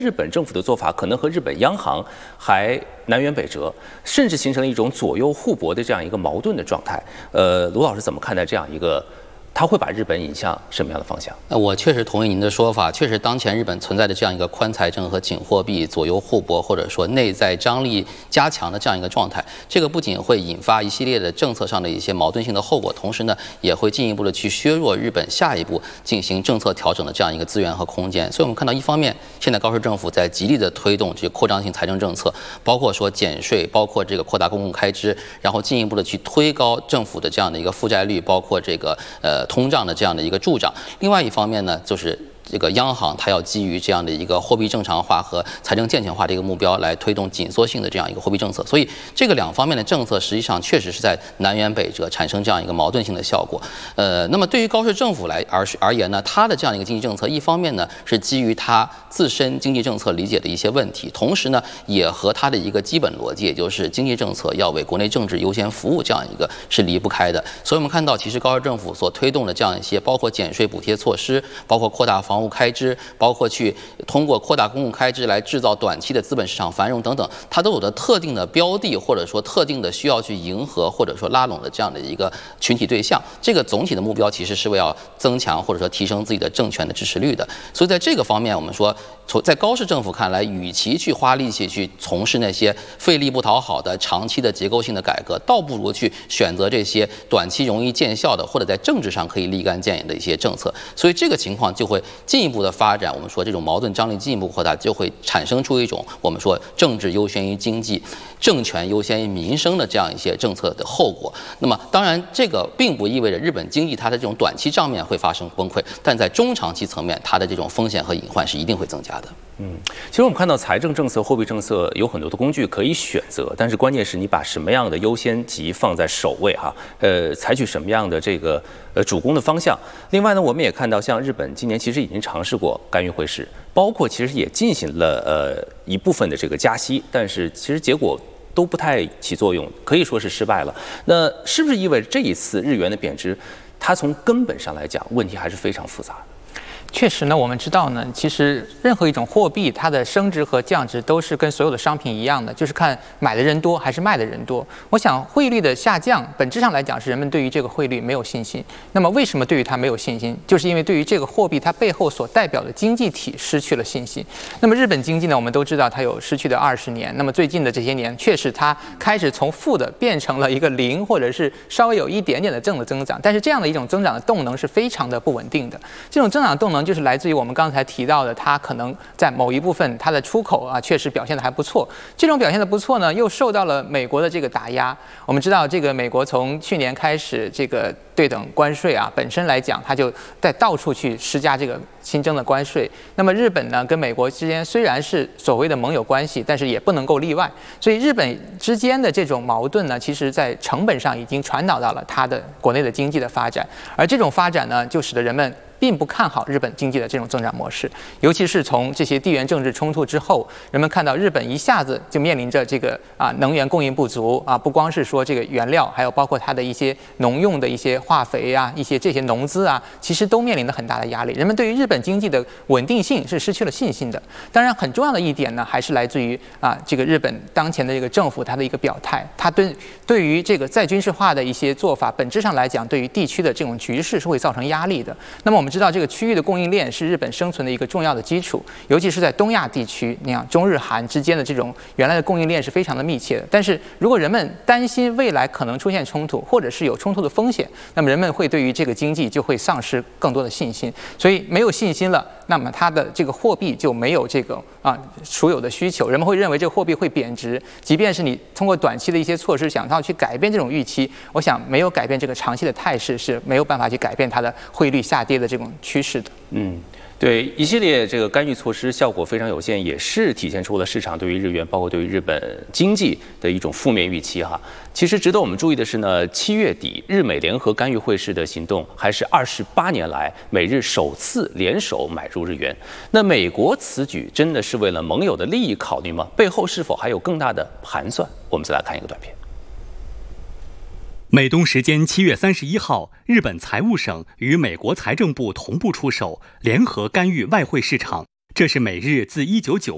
日本政府的做法可能和日本央行还南辕北辙，甚至形成了一种左右互搏的这样一个矛盾的状态。卢老师怎么看待这样一个？它会把日本引向什么样的方向？ 我确实同意您的说法，确实当前日本存在的这样一个宽财政和紧货币、左右互搏，或者说内在张力加强的这样一个状态。这个不仅会引发一系列的政策上的一些矛盾性的后果，同时呢，也会进一步的去削弱日本下一步进行政策调整的这样一个资源和空间。所以我们看到，一方面，现在高市政府在极力的推动这个扩张性财政政策，包括说减税，包括这个扩大公共开支，然后进一步的去推高政府的这样的一个负债率，包括这个通胀的这样的一个助长。另外一方面呢，就是这个央行它要基于这样的一个货币正常化和财政健全化的一个目标来推动紧缩性的这样一个货币政策，所以这个两方面的政策实际上确实是在南辕北辙，产生这样一个矛盾性的效果。那么对于高市政府而言呢，它的这样一个经济政策，一方面呢是基于它自身经济政策理解的一些问题，同时呢也和它的一个基本逻辑，也就是经济政策要为国内政治优先服务这样一个是离不开的。所以我们看到，其实高市政府所推动的这样一些，包括减税补贴措施，包括扩大房屋开支，包括去通过扩大公共开支来制造短期的资本市场繁荣等等，它都有着特定的标的，或者说特定的需要去迎合或者说拉拢的这样的一个群体对象。这个总体的目标其实是为要增强或者说提升自己的政权的支持率的。所以在这个方面，我们说，在高市政府看来，与其去花力气去从事那些费力不讨好的长期的结构性的改革，倒不如去选择这些短期容易见效的，或者在政治上可以立竿见影的一些政策。所以这个情况就会进一步的发展，我们说这种矛盾张力进一步扩大，就会产生出一种我们说政治优先于经济、政权优先于民生的这样一些政策的后果。那么当然，这个并不意味着日本经济它的这种短期账面会发生崩溃，但在中长期层面，它的这种风险和隐患是一定会增加的。 其实我们看到财政政策、货币政策有很多的工具可以选择，但是关键是你把什么样的优先级放在首位哈，采取什么样的这个主攻的方向。另外呢，我们也看到像日本今年其实已经尝试过干预汇市，包括其实也进行了一部分的这个加息，但是其实结果都不太起作用，可以说是失败了。那是不是意味着这一次日元的贬值，它从根本上来讲问题还是非常复杂的？ 确实呢，我们知道呢，其实任何一种货币，它的升值和降值都是跟所有的商品一样的，就是看买的人多还是卖的人多。我想汇率的下降，本质上来讲是人们对于这个汇率没有信心。那么为什么对于它没有信心？就是因为对于这个货币它背后所代表的经济体失去了信心。那么日本经济呢，我们都知道它有失去的20年。那么最近的这些年，确实它开始从负的变成了一个0，或者是稍微有一点点的正的增长。但是这样的一种增长的动能是非常的不稳定的。这种增长动能就是来自于我们刚才提到的，它可能在某一部分它的出口确实表现得还不错。这种表现得不错呢，又受到了美国的这个打压。我们知道，这个美国从去年开始这个对等关税本身来讲，它就在到处去施加这个新增的关税。那么日本呢，跟美国之间虽然是所谓的盟友关系，但是也不能够例外。所以日本之间的这种矛盾呢，其实在成本上已经传导到了它的国内的经济的发展，而这种发展呢，就使得人们并不看好日本经济的这种增长模式，尤其是从这些地缘政治冲突之后，人们看到日本一下子就面临着这个能源供应不足不光是说这个原料，还有包括它的一些农用的一些化肥一些这些农资其实都面临着很大的压力。人们对于日本经济的稳定性是失去了信心的。当然，很重要的一点呢，还是来自于这个日本当前的这个政府它的一个表态，它对于这个再军事化的一些做法，本质上来讲，对于地区的这种局势是会造成压力的。那么我们知道，这个区域的供应链是日本生存的一个重要的基础，尤其是在东亚地区，你看中日韩之间的这种原来的供应链是非常的密切的。但是如果人们担心未来可能出现冲突，或者是有冲突的风险，那么人们会对于这个经济就会丧失更多的信心。所以没有信心了，那么它的这个货币就没有这个属有的需求，人们会认为这个货币会贬值。即便是你通过短期的一些措施想要去改变这种预期，我想没有改变这个长期的态势，是没有办法去改变它的汇率下跌的这种趋势的。 对，一系列这个干预措施效果非常有限，也是体现出了市场对于日元，包括对于日本经济的一种负面预期哈。其实值得我们注意的是呢，7月底日美联合干预汇市的行动还是28年来美日首次联手买入日元。那美国此举真的是为了盟友的利益考虑吗？背后是否还有更大的盘算？我们再来看一个短片。 美东时间7月31号，日本财务省与美国财政部同步出手，联合干预外汇市场。这是美日自1998